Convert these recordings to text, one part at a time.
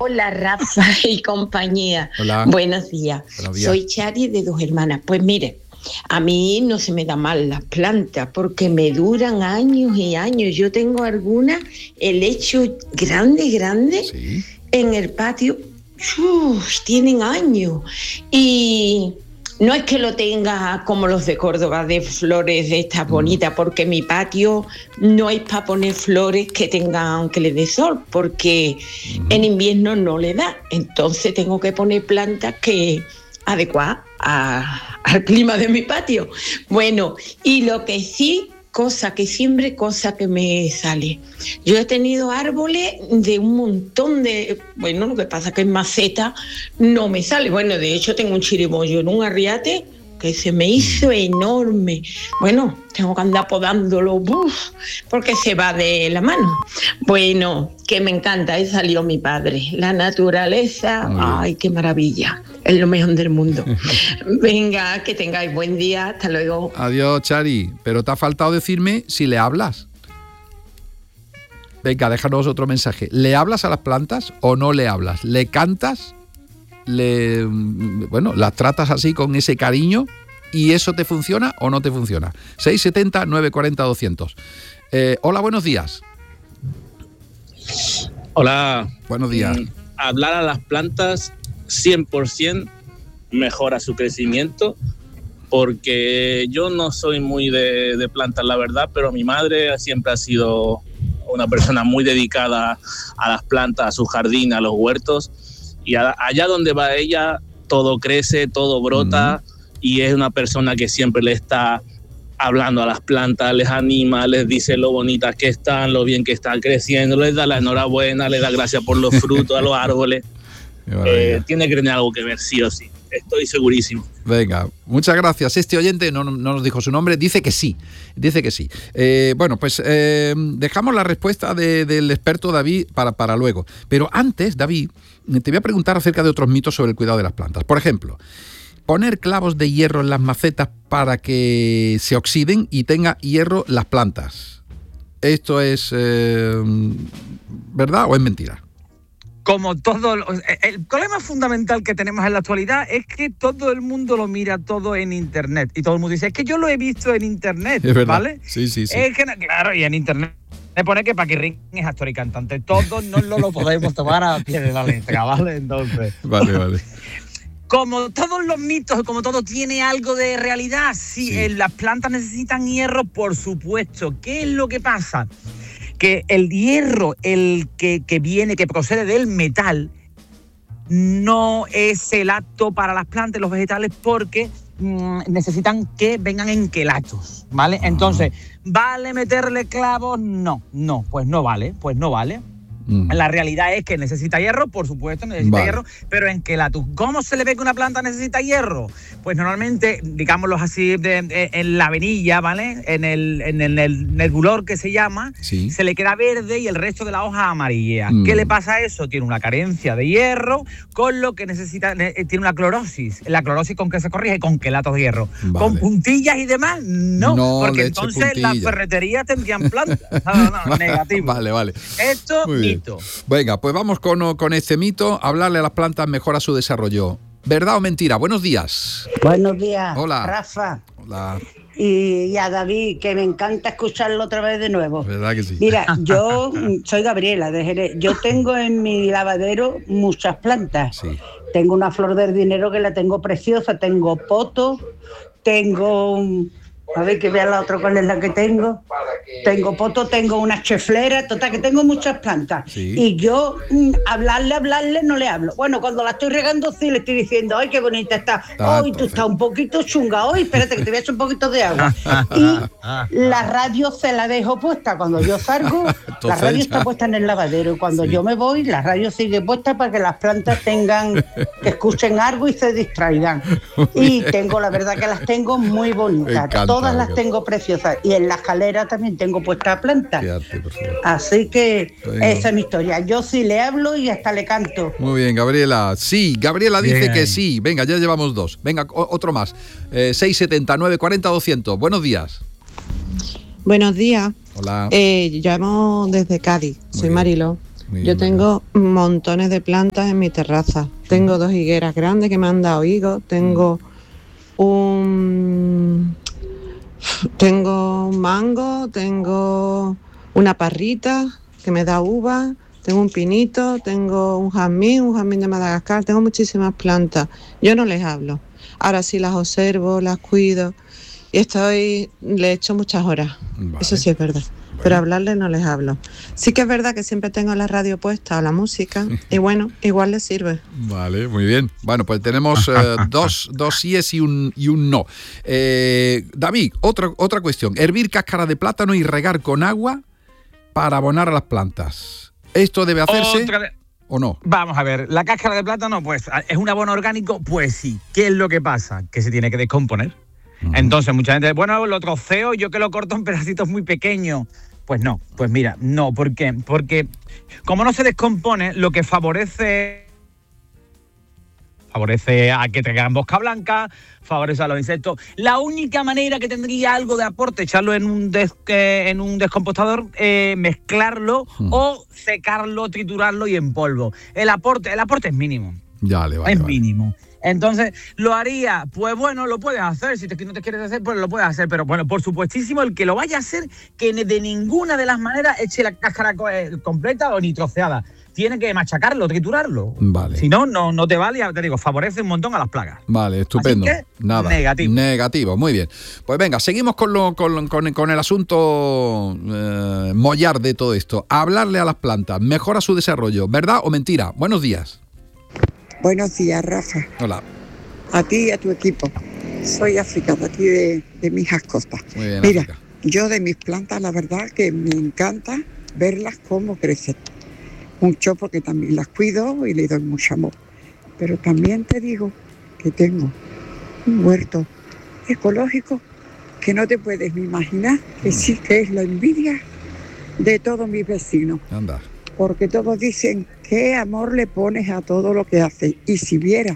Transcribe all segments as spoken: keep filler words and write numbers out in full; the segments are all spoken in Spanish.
Hola, Rafa y compañía. Hola. Buenos días. Buenos días. Soy Chari de Dos Hermanas. Pues mire, a mí no se me da mal las plantas porque me duran años y años. Yo tengo algunas, el hecho grande, grande, Sí. en el patio. Uf, tienen años. Y no es que lo tenga como los de Córdoba, de flores de estas bonitas, porque mi patio no es para poner flores que tengan, que le dé sol, porque en invierno no le da. Entonces tengo que poner plantas que adecuadas a- al clima de mi patio. Bueno, y lo que sí, cosa que siempre, cosa que me sale. Yo he tenido árboles de un montón de... Bueno, lo que pasa es que en maceta no me sale. Bueno, de hecho tengo un chirimoyo en un arriate que se me hizo enorme. Bueno, tengo que andar podándolo, ¡buf!, porque se va de la mano. Bueno, que me encanta, ahí salió mi padre. La naturaleza, ay, qué maravilla. Es lo mejor del mundo. Venga, que tengáis buen día, hasta luego. Adiós, Chari. Pero te ha faltado decirme si le hablas. Venga, déjanos otro mensaje. ¿Le hablas a las plantas o no le hablas? ¿Le cantas? Le, bueno, las tratas así con ese cariño y eso te funciona o no te funciona. seis siete cero, nueve cuatro cero, doscientos. Eh, hola, buenos días. Hola. Buenos días. Mm, hablar a las plantas cien por ciento mejora su crecimiento, porque yo no soy muy de, de plantas, la verdad, pero mi madre siempre ha sido una persona muy dedicada a las plantas, a su jardín, a los huertos, y a, allá donde va ella todo crece, todo brota, uh-huh. y es una persona que siempre le está hablando a las plantas, les anima, les dice lo bonitas que están, lo bien que están creciendo, les da la enhorabuena, les da gracias por los frutos a los árboles. Eh, tiene que tener algo que ver, sí o sí. Estoy segurísimo. Venga, muchas gracias. Este oyente no, no nos dijo su nombre, dice que sí, dice que sí. Eh, bueno, pues eh, dejamos la respuesta de, del experto David para, para luego. Pero antes, David, te voy a preguntar acerca de otros mitos sobre el cuidado de las plantas. Por ejemplo, poner clavos de hierro en las macetas para que se oxiden y tenga hierro las plantas. ¿Esto es eh, verdad o es mentira? Como todo, el problema fundamental que tenemos en la actualidad es que todo el mundo lo mira todo en internet y todo el mundo dice, es que yo lo he visto en internet, es verdad. ¿vale? Sí, sí, sí. Es que, claro, y en internet me pone que Paquirrín es actor y cantante, todos no lo, lo podemos tomar a pie de la letra, ¿vale? Entonces... Vale, vale. Como todos los mitos, como todo tiene algo de realidad, sí, sí. Eh, las plantas necesitan hierro, por supuesto. ¿Qué es lo que pasa? Que el hierro, el que, que viene, que procede del metal, no es el apto para las plantas, los vegetales, porque mmm, necesitan que vengan en quelatos, ¿vale? Ah. Entonces, ¿vale meterle clavos? No, no, pues no vale, pues no vale. Mm. La realidad es que necesita hierro, por supuesto, necesita vale. hierro, pero en quelatos. ¿Cómo se le ve que una planta necesita hierro? Pues normalmente, digámoslo así, de, de, en la venilla, ¿vale? En el, en el, el nebulor que se llama, sí. se le queda verde y el resto de la hoja amarilla. Mm. ¿Qué le pasa a eso? Tiene una carencia de hierro, con lo que necesita, eh, tiene una clorosis. ¿La clorosis con qué se corrige? Con quelatos de hierro. Vale. ¿Con puntillas y demás? No, no porque entonces puntilla. las ferreterías tendrían plantas. No, no, no, negativo. Vale, vale. Esto, mito. Venga, pues vamos con, con este mito. Hablarle a las plantas mejora su desarrollo. ¿Verdad o mentira? Buenos días. Buenos días. Hola. Rafa. Hola. Y, y a David, que me encanta escucharlo otra vez de nuevo. ¿Verdad que sí? Mira, yo soy Gabriela de Jerez. Yo tengo en mi lavadero muchas plantas. Sí. Tengo una flor del dinero que la tengo preciosa. Tengo poto. Tengo... A ver, que vea la otra cuál es la que tengo. Tengo poto, tengo una cheflera, total, que tengo muchas plantas. Sí. Y yo, mmm, hablarle, hablarle, no le hablo. Bueno, cuando la estoy regando, sí le estoy diciendo, ¡ay, qué bonita está! Ah, ¡Hoy tú estás un poquito chunga! ¡Hoy, espérate, que te voy a echar un poquito de agua! Y la radio se la dejo puesta. Cuando yo salgo, Entonces, la radio ya. está puesta en el lavadero. Cuando Sí. yo me voy, la radio sigue puesta para que las plantas tengan, que escuchen algo y se distraigan. Y tengo, la verdad que las tengo muy bonitas. Todas las encanta. tengo preciosas. Y en la escalera también tengo puesta planta. Fíjate, por favor. Así que Venga. esa es mi historia. Yo sí le hablo y hasta le canto. Muy bien, Gabriela. Sí, Gabriela dice Bien. que sí. Venga, ya llevamos dos. Venga, o- otro más. Eh, seis siete cero, nueve cuatro cero, doscientos. Buenos días. Buenos días. Hola. Eh, llamo desde Cádiz. Soy bien. Marilo. Muy Yo bien, tengo montones de plantas en mi terraza. Tengo dos higueras grandes que me han dado higos. Tengo un... Tengo un mango, tengo una parrita que me da uva, tengo un pinito, tengo un jazmín, un jazmín de Madagascar, tengo muchísimas plantas. Yo no les hablo. Ahora sí las observo, las cuido y estoy, le echo muchas horas. Vale. Eso sí es verdad. Bueno. Pero hablarles no les hablo. Sí que es verdad que siempre tengo la radio puesta o la música y bueno, igual les sirve. Vale, muy bien. Bueno, pues tenemos eh, dos, dos síes y un, y un no. Eh, David, otra, otra cuestión. Hervir cáscara de plátano y regar con agua para abonar a las plantas. ¿Esto debe hacerse Otra de- o no? Vamos a ver, la cáscara de plátano, pues, ¿es un abono orgánico? Pues sí. ¿Qué es lo que pasa? Que se tiene que descomponer. Uh-huh. Entonces, mucha gente, bueno, lo troceo, yo que lo corto en pedacitos muy pequeños. Pues no, pues mira, no, ¿por qué? Porque como no se descompone, lo que favorece favorece a que tengan bosca blanca, favorece a los insectos. La única manera que tendría algo de aporte, echarlo en un, des, en un descompostador, eh, mezclarlo Hmm. o secarlo, triturarlo y en polvo. El aporte, el aporte es mínimo, Ya le vale, es vale. mínimo. Entonces, ¿lo haría? Pues bueno, lo puedes hacer. Si te, no te quieres hacer, pues lo puedes hacer. Pero bueno, por supuestísimo, el que lo vaya a hacer, que de ninguna de las maneras eche la cáscara co- eh, completa o ni troceada. Tiene que machacarlo, triturarlo. Vale. Si no, no, no te vale, ya te digo, favorece un montón a las plagas. Vale, estupendo. Así que, Nada. negativo. Negativo, muy bien. Pues venga, seguimos con, lo, con, con, con el asunto eh, mollar de todo esto. Hablarle a las plantas, mejora su desarrollo, ¿verdad o mentira? Buenos días. Buenos días, Rafa. Hola. A ti y a tu equipo. Soy África, de aquí de, de Mijas Costas. Muy bien, Mira, África. yo de mis plantas, la verdad que me encanta verlas cómo crecen. Mucho porque también las cuido y le doy mucho amor. Pero también te digo que tengo un huerto ecológico que no te puedes ni imaginar, que sí que es la envidia de todos mis vecinos. Anda. Porque todos dicen qué amor le pones a todo lo que haces. Y si vieras,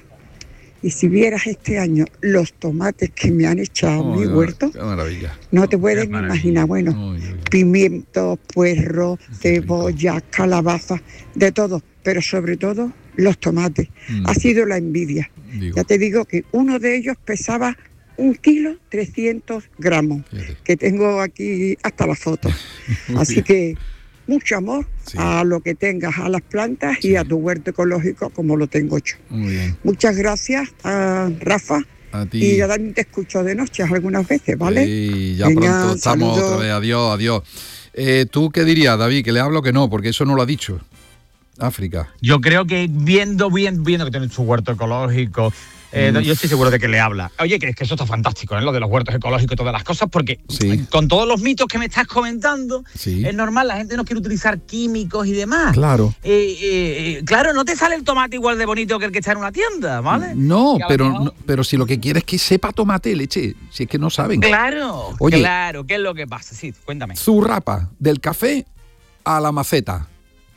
y si vieras este año los tomates que me han echado a Ay, mi huerto, Qué maravilla. no te puedes Qué ni maravilla. imaginar. Bueno, Ay, ay, ay. pimientos, puerros, Qué rico. cebolla, calabaza, de todo. Pero sobre todo los tomates. Mm. Ha sido la envidia. Digo, Ya te digo que uno de ellos pesaba un kilo trescientos gramos, fíjate. que tengo aquí hasta la foto. Muy Así bien. que mucho amor Sí. a lo que tengas, a las plantas Sí. y a tu huerto ecológico como lo tengo yo. Muy bien. Muchas gracias a Rafa A ti. y yo también te escucho de noche algunas veces, ¿vale? Sí, ya Venga, pronto estamos saludos. otra vez. Adiós, adiós. Eh, ¿Tú qué dirías, David? Que le hablo que no, porque eso no lo ha dicho. África. Yo creo que viendo, viendo, viendo que tiene su huerto ecológico, eh, Mm. yo estoy seguro de que le habla. Oye, que es que eso está fantástico, ¿eh? Lo de los huertos ecológicos y todas las cosas, porque Sí. con todos los mitos que me estás comentando, Sí. es normal, la gente no quiere utilizar químicos y demás. Claro. Eh, eh, eh, claro, no te sale el tomate igual de bonito que el que está en una tienda, ¿vale? No, Y a lo pero, mejor- no, pero si lo que quiere es que sepa tomate, leche, si es que no saben. Claro, Oye. claro, ¿qué es lo que pasa? Sí, cuéntame. Zurrapa, del café a la maceta.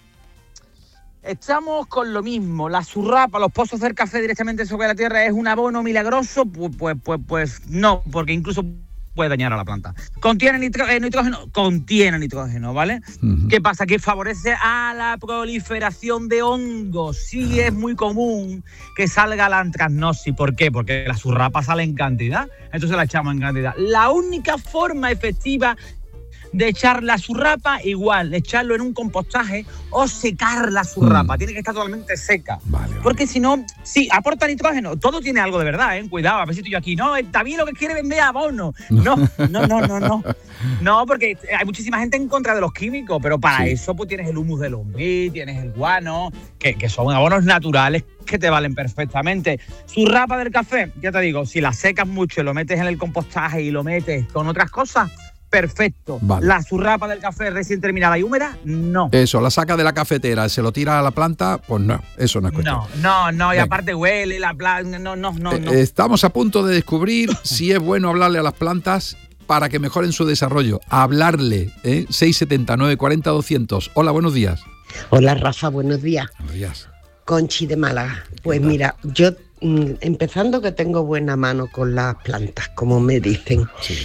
Estamos con lo mismo, la zurrapa, los pozos del café directamente sobre la tierra, ¿es un abono milagroso? Pues, pues, pues, pues no, porque incluso puede dañar a la planta. ¿Contiene nitro- eh, nitrógeno? Contiene nitrógeno, ¿vale? Ujú. ¿Qué pasa? Que favorece a la proliferación de hongos. Sí es muy común que salga la antracnosis. ¿Por qué? Porque la zurrapa sale en cantidad, entonces la echamos en cantidad. La única forma efectiva de echar la zurrapa, igual, echarlo en un compostaje o secar la zurrapa. Mm. Tiene que estar totalmente seca. Vale, vale. Porque si no, sí, aporta nitrógeno. Todo tiene algo de verdad, ¿eh? Cuidado, a ver si estoy yo aquí. No, el David lo que quiere vender abono. No, no, no, no, no. No, porque hay muchísima gente en contra de los químicos, pero para Sí. eso pues tienes el humus del lombriz, tienes el guano, que, que son abonos naturales que te valen perfectamente. Zurrapa del café, ya te digo, si la secas mucho y lo metes en el compostaje y lo metes con otras cosas, perfecto. Vale. La zurrapa del café recién terminada y húmeda, no. Eso, la saca de la cafetera, se lo tira a la planta, pues no, eso no es cuestión. No, no, no, y Venga. aparte huele la planta, no, no, no, Eh, no. Estamos a punto de descubrir si es bueno hablarle a las plantas para que mejoren su desarrollo. Hablarle, ¿eh? seis setenta, nueve cuarenta, doscientos. Hola, buenos días. Hola Rafa, buenos días. Buenos días. Conchi de Málaga. Pues mira, yo mm, empezando que tengo buena mano con las plantas, como me dicen. Sí.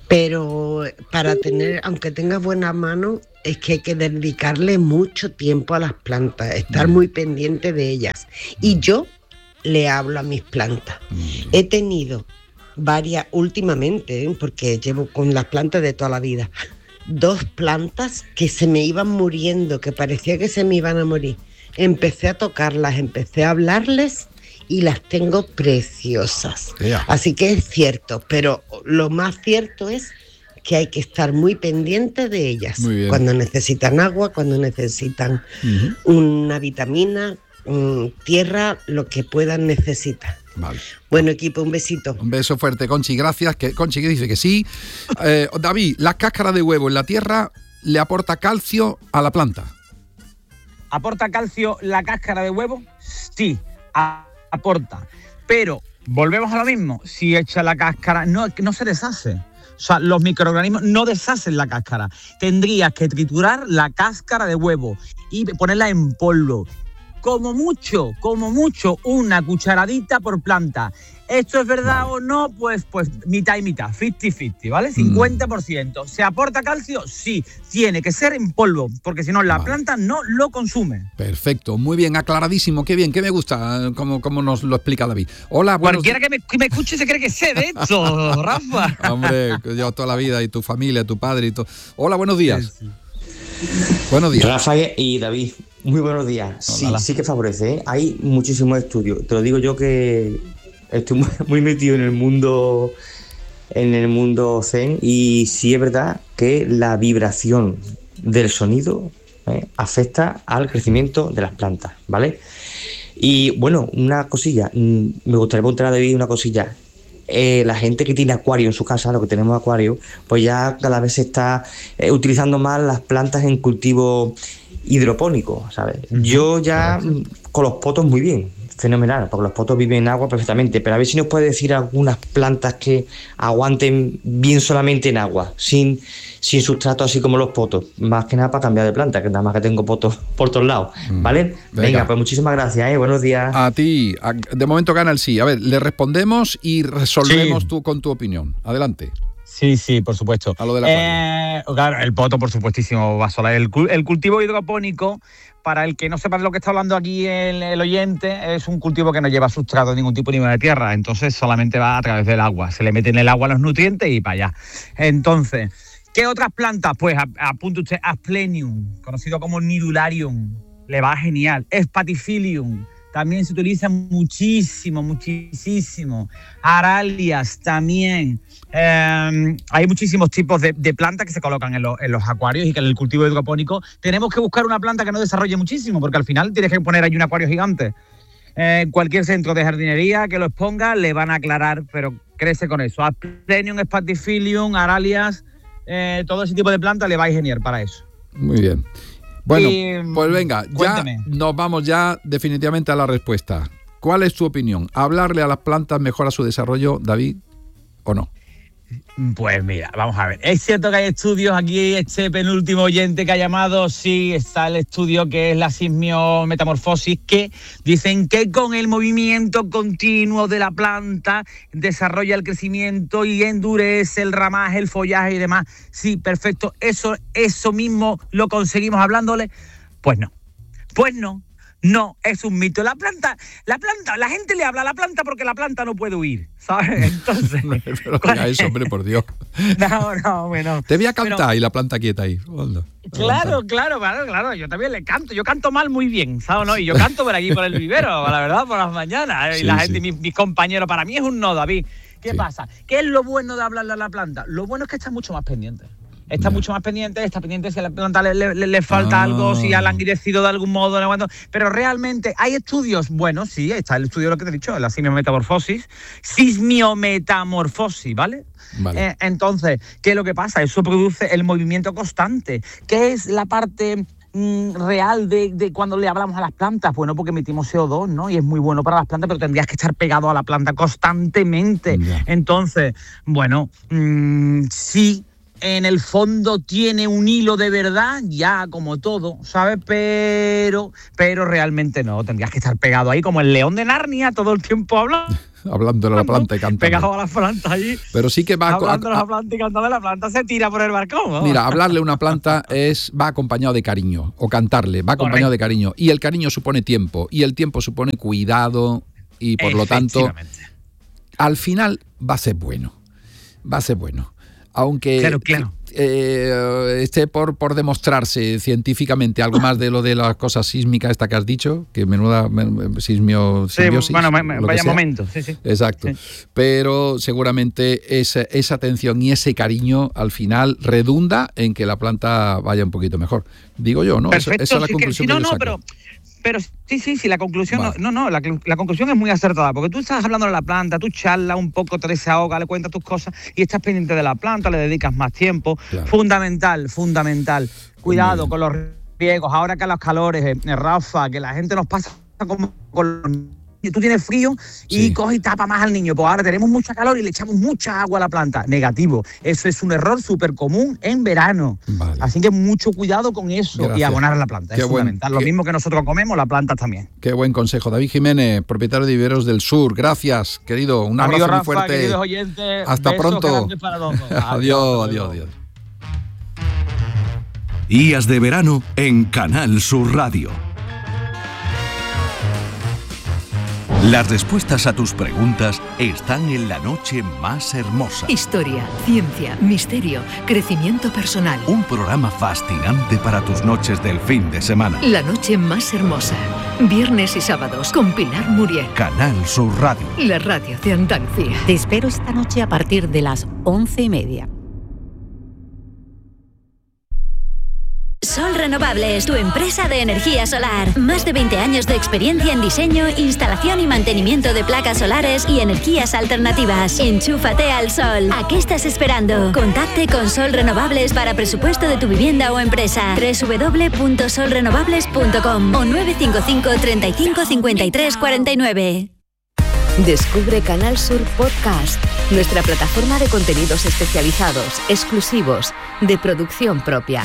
Pero para tener, aunque tengas buenas manos, es que hay que dedicarle mucho tiempo a las plantas, estar muy pendiente de ellas. Y yo le hablo a mis plantas. He tenido varias últimamente, ¿eh? Porque llevo con las plantas de toda la vida, dos plantas que se me iban muriendo, que parecía que se me iban a morir. Empecé a tocarlas, empecé a hablarles y las tengo preciosas. Yeah. Así que es cierto, pero lo más cierto es que hay que estar muy pendiente de ellas. Cuando necesitan agua, cuando necesitan uh-huh. una vitamina, um, tierra, lo que puedan necesitar. Vale. Bueno, equipo, un besito. Un beso fuerte, Conchi, gracias. Que, Conchi que dice que sí. Eh, David, ¿la cáscara de huevo en la tierra le aporta calcio a la planta? ¿Aporta calcio la cáscara de huevo? Sí, a- aporta. Pero volvemos a lo mismo. Si echa la cáscara, no, no se deshace. O sea, los microorganismos no deshacen la cáscara. Tendrías que triturar la cáscara de huevo y ponerla en polvo. Como mucho, como mucho, una cucharadita por planta. ¿Esto es verdad vale. o no? Pues, pues mitad y mitad, cincuenta cincuenta, ¿vale? cincuenta por ciento. ¿Se aporta calcio? Sí. Tiene que ser en polvo, porque si no la vale. planta no lo consume. Perfecto, muy bien, aclaradísimo. Qué bien, qué me gusta como, como nos lo explica David. Hola, buenos Cualquiera que me, que me escuche se cree que sé de esto, Rafa. Hombre, yo toda la vida, y tu familia, tu padre y todo. Hola, buenos días. Sí, sí. Buenos días. Rafa y David, muy buenos días. Sí, Hola. sí que favorece, ¿eh? Hay muchísimos estudios. Te lo digo yo que estoy muy, muy metido en el mundo en el mundo zen y sí es verdad que la vibración del sonido ¿eh? afecta al crecimiento de las plantas, ¿vale? Y bueno, una cosilla, me gustaría preguntar a David una cosilla. Eh, la gente que tiene acuario en su casa, lo que tenemos acuario, pues ya cada vez se está eh, utilizando más las plantas en cultivo hidropónico, ¿sabes? Yo ya con los potos muy bien, fenomenal, porque los potos viven en agua perfectamente, pero a ver si nos puede decir algunas plantas que aguanten bien solamente en agua, sin, sin sustrato así como los potos, más que nada para cambiar de planta, que nada más que tengo potos por todos lados, ¿vale? Venga, Venga pues muchísimas gracias, ¿eh? Buenos días. A ti, de momento gana el sí. A ver, le respondemos y resolvemos sí. tú con tu opinión. Adelante. Sí, sí, por supuesto. A lo de la eh, claro, el poto, por supuestísimo, va sola. El, el cultivo hidropónico, para el que no sepa de lo que está hablando aquí el, el oyente, es un cultivo que no lleva sustrato de ningún tipo ni de tierra, entonces solamente va a través del agua. Se le meten en el agua los nutrientes y para allá. Entonces, ¿qué otras plantas? Pues apunte usted Asplenium, conocido como Nidularium, le va genial. Spatifilium, también se utiliza muchísimo, muchísimo. Aralias también. Eh, hay muchísimos tipos de, de plantas que se colocan en, lo, en los acuarios y que en el cultivo hidropónico tenemos que buscar una planta que no desarrolle muchísimo, porque al final tienes que poner ahí un acuario gigante. Eh, cualquier centro de jardinería que lo exponga le van a aclarar, pero crece con eso. Asplenium, Spatifilium, Aralias, eh, todo ese tipo de plantas le va a genial para eso. Muy bien. Bueno, y, pues venga, cuéntame. Ya nos vamos ya definitivamente a la respuesta. ¿Cuál es tu opinión? ¿Hablarle a las plantas mejora su desarrollo, David, o no? Pues mira, vamos a ver. Es cierto que hay estudios, aquí este penúltimo oyente que ha llamado, sí, está el estudio que es la sismiometamorfosis, que dicen que con el movimiento continuo de la planta desarrolla el crecimiento y endurece el ramaje, el follaje y demás. Sí, perfecto, eso, eso mismo lo conseguimos hablándole. Pues no, pues no. No, es un mito. La planta, la planta, la gente le habla a la planta porque la planta no puede huir, ¿sabes? Entonces. No, pero diga eso, hombre, por Dios. No, no, bueno. Te voy a cantar pero, y la planta quieta ahí. Hola. Claro, claro, claro, claro. Yo también le canto. Yo canto mal muy bien, ¿sabes? ¿No? Y yo canto por aquí, por el vivero, la verdad, por las mañanas. Sí, y la gente, sí. mis, mis compañeros, para mí es un no, David. ¿Qué sí. pasa? ¿Qué es lo bueno de hablarle a la planta? Lo bueno es que está mucho más pendiente. Está mucho más pendiente, está pendiente si a la planta le, le, le falta ah. algo, si ha languidecido de algún modo, no aguanto. Pero realmente hay estudios, bueno, sí, está el estudio de lo que te he dicho, la sismiometamorfosis, sismiometamorfosis, ¿vale? Vale. Eh, entonces, ¿qué es lo que pasa? Eso produce el movimiento constante, que es la parte mm, real de, de cuando le hablamos a las plantas. Bueno, porque emitimos C O dos, ¿no? Y es muy bueno para las plantas, pero tendrías que estar pegado a la planta constantemente. Yeah. Entonces, bueno, mmm, sí, en el fondo tiene un hilo de verdad, ya como todo, ¿sabes? Pero, pero realmente no, tendrías que estar pegado ahí como el león de Narnia todo el tiempo hablando. Hablando de la planta y cantando. Pegado a la planta ahí. Pero sí que va hablando a, de la planta y cantando, la planta se tira por el balcón, ¿no? Mira, hablarle a una planta es va acompañado de cariño, o cantarle, va acompañado de cariño. Y el cariño supone tiempo, y el tiempo supone cuidado, y por lo tanto, al final va a ser bueno. Va a ser bueno. Aunque claro, claro. Eh, esté por, por demostrarse científicamente algo más de lo de las cosas sísmicas esta que has dicho, que menuda sismio, sí, simbiosis, bueno, vaya momento, sí, sí. Exacto. Sí. Pero seguramente esa, esa atención y ese cariño al final redunda en que la planta vaya un poquito mejor. Digo yo, ¿no? Perfecto, esa, esa es la sí, conclusión que, que, sí, no, yo no, pero Pero sí, sí, sí, la conclusión, vale. no, no, la, la conclusión es muy acertada, porque tú estás hablando de la planta, tú charlas un poco, te desahogas, le cuentas tus cosas y estás pendiente de la planta, le dedicas más tiempo. Claro. Fundamental, fundamental. Cuidado con los riegos, ahora que a los calores, eh, Rafa, que la gente nos pasa como con los niños. Tú tienes frío y sí. coge y tapa más al niño. Pues ahora tenemos mucha calor y le echamos mucha agua a la planta. Negativo. Eso es un error súper común en verano. Vale. Así que mucho cuidado con eso. Gracias. Y abonar a la planta. Qué es buen, fundamental. Lo qué, mismo que nosotros comemos, la planta también. Qué buen consejo. David Jiménez, propietario de Viveros del Sur. Gracias, querido. Un abrazo Amigo Rafa, muy fuerte. Queridos oyentes, hasta besos pronto. Para todos. Adiós, adiós, adiós. Días de verano en Canal Sur Radio. Las respuestas a tus preguntas están en La Noche Más Hermosa. Historia, ciencia, misterio, crecimiento personal. Un programa fascinante para tus noches del fin de semana. La Noche Más Hermosa. Viernes y sábados con Pilar Muriel. Canal Sur Radio. La radio de Andalucía. Te espero esta noche a partir de las once y media. Sol Renovables, tu empresa de energía solar. Más de veinte años de experiencia en diseño, instalación y mantenimiento de placas solares y energías alternativas. Enchúfate al sol. ¿A qué estás esperando? Contacte con Sol Renovables para presupuesto de tu vivienda o empresa. doble u doble u doble u punto sol renovables punto com o nueve cinco cinco, treinta y cinco, cincuenta y tres, cuarenta y nueve. Descubre Canal Sur Podcast, nuestra plataforma de contenidos especializados, exclusivos, de producción propia.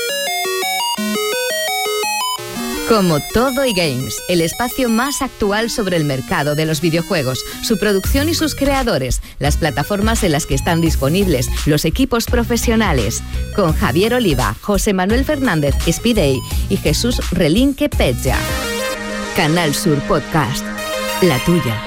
Como Todo y Games, el espacio más actual sobre el mercado de los videojuegos, su producción y sus creadores, las plataformas en las que están disponibles, los equipos profesionales. Con Javier Oliva, José Manuel Fernández Spidey y Jesús Relinque Pecha. Canal Sur Podcast, la tuya.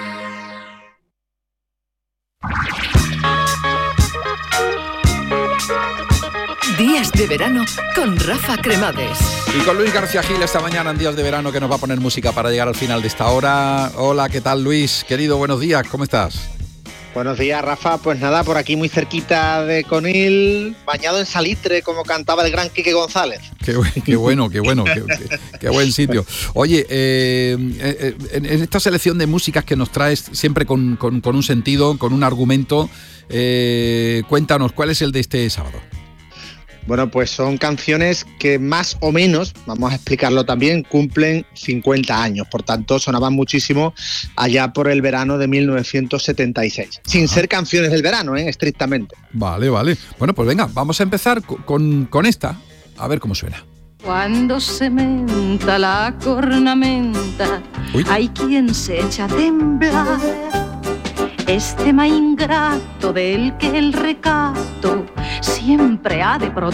Días de verano con Rafa Cremades. Y con Luis García Gil esta mañana en Días de Verano, que nos va a poner música para llegar al final de esta hora. Hola, ¿qué tal, Luis? Querido, buenos días, ¿cómo estás? Buenos días, Rafa. Pues nada, por aquí muy cerquita de Conil, bañado en salitre, como cantaba el gran Quique González. Qué, qué bueno, qué bueno, qué, qué, qué buen sitio. Oye, eh, eh, en, en esta selección de músicas que nos traes siempre con, con, con un sentido, con un argumento, eh, cuéntanos, ¿cuál es el de este sábado? Bueno, pues son canciones que más o menos, vamos a explicarlo también, cumplen cincuenta años. Por tanto, sonaban muchísimo allá por el verano de mil novecientos setenta y seis. Sin ser canciones del verano, ¿eh? Estrictamente. Vale, vale. Bueno, pues venga, vamos a empezar con, con esta. A ver cómo suena. Cuando se menta la cornamenta, Uy. hay quien se echa a temblar. Este ma ingrato del que el recato siempre ha de proteger.